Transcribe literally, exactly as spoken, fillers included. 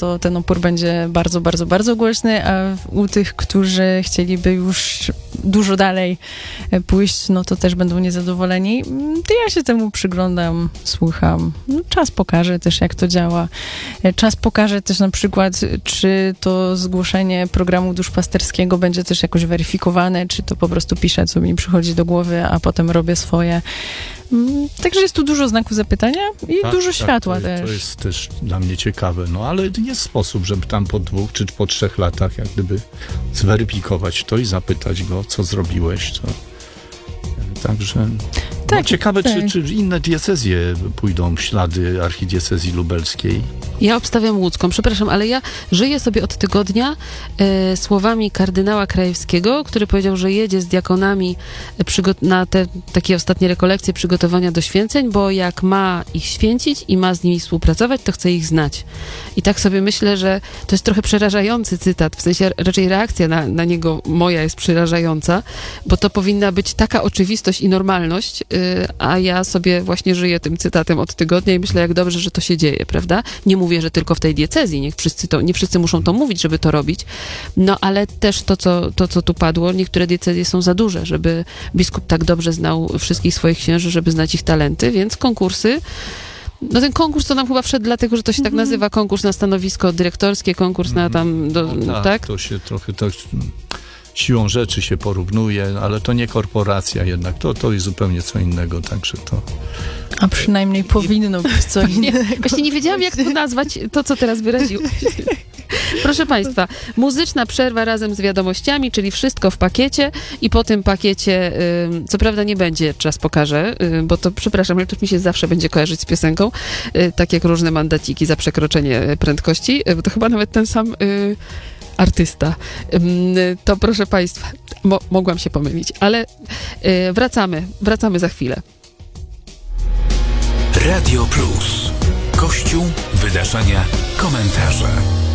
to ten opór będzie bardzo, bardzo, bardzo głośny, a u tych, którzy chcieliby już dużo dalej pójść, no to też będą niezadowoleni. To ja się temu przyglądam, słucham. No, czas pokaże też, jak to działa. Czas pokaże też na przykład, czy to zgłoszenie programu duszpasterskiego będzie też jakoś weryfikowane, czy to po prostu piszę, co mi przychodzi do głowy, a potem robię swoje. Także jest tu dużo znaków zapytania i tak, dużo tak, światła to, też. To jest też dla mnie ciekawe, no ale jest sposób, żeby tam po dwóch czy po trzech latach jak gdyby zweryfikować to i zapytać go, co zrobiłeś, co... Także tak, no, ciekawe, tak. Czy, czy inne diecezje pójdą w ślady archidiecezji lubelskiej. Ja obstawiam łódzką, przepraszam, ale ja żyję sobie od tygodnia e, słowami kardynała Krajewskiego, który powiedział, że jedzie z diakonami przygo- na te takie ostatnie rekolekcje przygotowania do święceń, bo jak ma ich święcić i ma z nimi współpracować, to chce ich znać. I tak sobie myślę, że to jest trochę przerażający cytat, w sensie raczej reakcja na, na niego moja jest przerażająca, bo to powinna być taka oczywistość i normalność, y, a ja sobie właśnie żyję tym cytatem od tygodnia i myślę, jak dobrze, że to się dzieje, prawda? Nie mówię, że tylko w tej diecezji, niech wszyscy to, nie wszyscy muszą to mówić, żeby to robić, no ale też to co, to, co tu padło, niektóre diecezje są za duże, żeby biskup tak dobrze znał wszystkich swoich księży, żeby znać ich talenty, więc konkursy. No ten konkurs to nam chyba wszedł dlatego, że to się tak nazywa, konkurs na stanowisko dyrektorskie, konkurs na tam, do, No tak, tak? To się trochę tak siłą rzeczy się porównuje, ale to nie korporacja jednak, to, to jest zupełnie co innego, także to... A przynajmniej powinno być co innego. Właśnie nie wiedziałam, jak to nazwać, to co teraz wyraziłeś. Proszę Państwa, muzyczna przerwa razem z wiadomościami, czyli wszystko w pakiecie i po tym pakiecie, y, co prawda nie będzie, czas pokaże, y, bo to, przepraszam, ale to mi się zawsze będzie kojarzyć z piosenką, y, tak jak różne mandaciki za przekroczenie prędkości, y, bo to chyba nawet ten sam... Y, artysta. To proszę Państwa, mo- mogłam się pomylić, ale y, wracamy, wracamy za chwilę. Radio Plus. Kościół, wydarzenia, komentarze.